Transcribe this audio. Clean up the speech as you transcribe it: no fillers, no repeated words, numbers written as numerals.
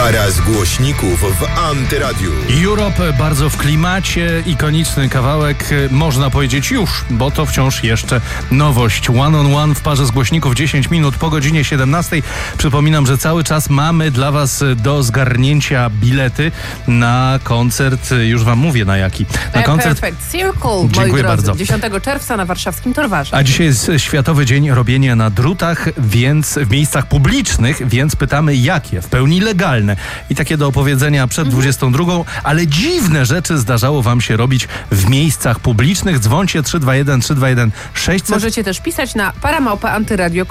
Para z głośników w Antyradiu. Europe bardzo w klimacie, ikoniczny kawałek, można powiedzieć już, bo to wciąż jeszcze nowość. One on One w parze z głośników 10 minut po godzinie 17. Przypominam, że cały czas mamy dla was do zgarnięcia bilety na koncert, już wam mówię na jaki. Na koncert Perfect Circle, Dziękuję bardzo. 10 czerwca na warszawskim Torwarze. A dzisiaj jest Światowy Dzień Robienia na drutach, więc w miejscach publicznych, więc pytamy jakie? W pełni legalne. I takie do opowiedzenia przed 22, ale dziwne rzeczy zdarzało wam się robić w miejscach publicznych. Dzwońcie 321 321 600. Możecie też pisać na paramałpa.antyradio.pl.